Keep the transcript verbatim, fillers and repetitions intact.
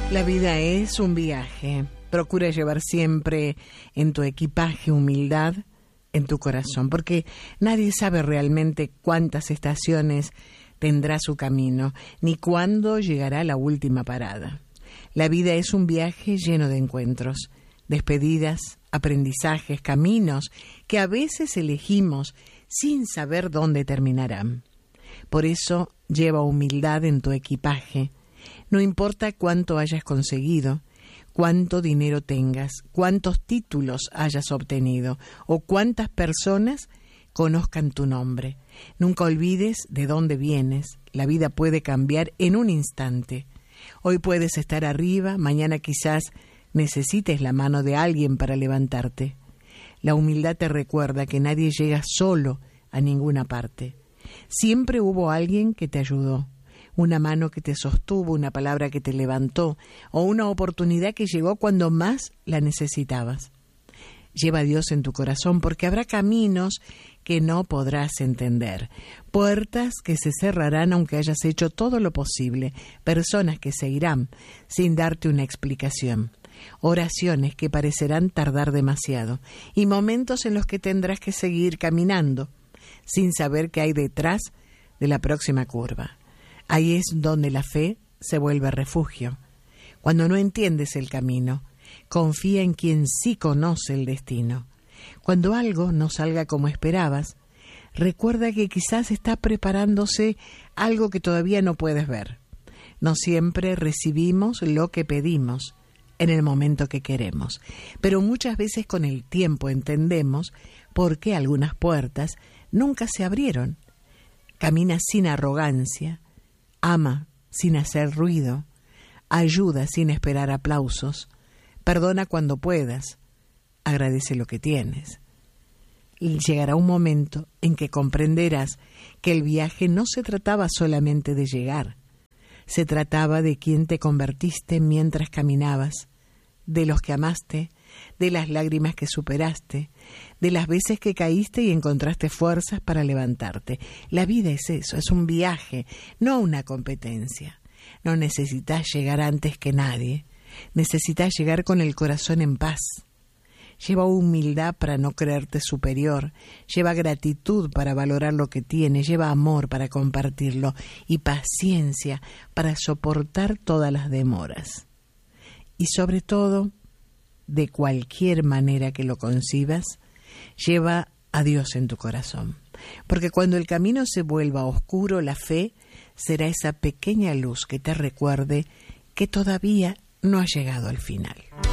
La vida es un viaje. Procura llevar siempre en tu equipaje humildad en tu corazón, porque nadie sabe realmente cuántas estaciones tendrá su camino, ni cuándo llegará la última parada. La vida es un viaje lleno de encuentros, despedidas, aprendizajes, caminos que a veces elegimos sin saber dónde terminarán. Por eso lleva humildad en tu equipaje. No importa cuánto hayas conseguido, cuánto dinero tengas, cuántos títulos hayas obtenido o cuántas personas conozcan tu nombre. Nunca olvides de dónde vienes. La vida puede cambiar en un instante. Hoy puedes estar arriba, mañana quizás necesites la mano de alguien para levantarte. La humildad te recuerda que nadie llega solo a ninguna parte. Siempre hubo alguien que te ayudó. Una mano que te sostuvo, una palabra que te levantó o una oportunidad que llegó cuando más la necesitabas. Lleva a Dios en tu corazón porque habrá caminos que no podrás entender, puertas que se cerrarán aunque hayas hecho todo lo posible, personas que se irán sin darte una explicación, oraciones que parecerán tardar demasiado y momentos en los que tendrás que seguir caminando sin saber qué hay detrás de la próxima curva. Ahí es donde la fe se vuelve refugio. Cuando no entiendes el camino, confía en quien sí conoce el destino. Cuando algo no salga como esperabas, recuerda que quizás está preparándose algo que todavía no puedes ver. No siempre recibimos lo que pedimos en el momento que queremos, pero muchas veces con el tiempo entendemos por qué algunas puertas nunca se abrieron. Camina sin arrogancia, ama sin hacer ruido, ayuda sin esperar aplausos, perdona cuando puedas, agradece lo que tienes. Y llegará un momento en que comprenderás que el viaje no se trataba solamente de llegar, se trataba de quién te convertiste mientras caminabas, de los que amaste, de las lágrimas que superaste, de las veces que caíste y encontraste fuerzas para levantarte. La vida es eso, es un viaje, no una competencia. No necesitas llegar antes que nadie, necesitas llegar con el corazón en paz. Lleva humildad para no creerte superior, lleva gratitud para valorar lo que tienes, lleva amor para compartirlo y paciencia para soportar todas las demoras. Y sobre todo, de cualquier manera que lo concibas, lleva a Dios en tu corazón. Porque cuando el camino se vuelva oscuro, la fe será esa pequeña luz que te recuerde que todavía no ha llegado al final.